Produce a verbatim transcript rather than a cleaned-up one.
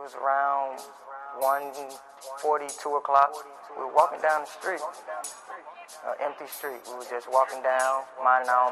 was around one forty, two o'clock. We were walking down the street, an empty street. We were just walking down, minding our own